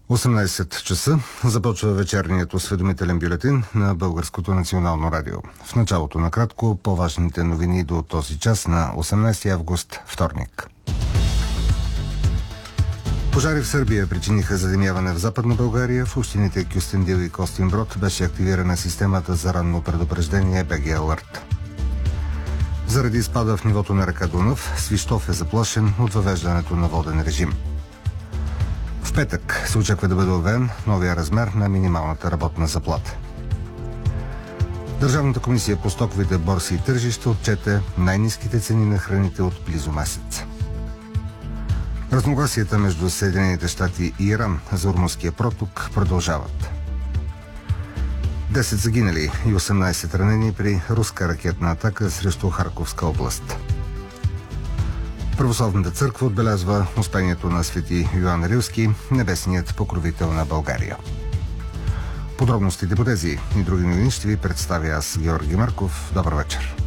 18 часа започва вечерният осведомителен бюлетин на Българското национално радио. В началото накратко по-важните новини до този час на 18 август, вторник. Пожари в Сърбия причиниха задимяване в Западна България. В общините Кюстендил и Костинброд беше активирана системата за ранно предупреждение БГ Алърт. Заради изпада в нивото на река Дунав, Свищов е заплашен от въвеждането на воден режим. В петък се очаква да бъде обявен новия размер на минималната работна заплата. Държавната комисия по стоковите борси и тържища отчете най-ниските цени на храните от близо месец. Разногласията между Съединените щати и Иран за Ормузския проток продължават. 10 загинали и 18 ранени при руска ракетна атака срещу Харковска област. Православната църква отбелязва успението на свети Йоан Рилски, небесният покровител на България. Подробностите по тези и други новини ще ви представя аз, Георги Марков. Добър вечер.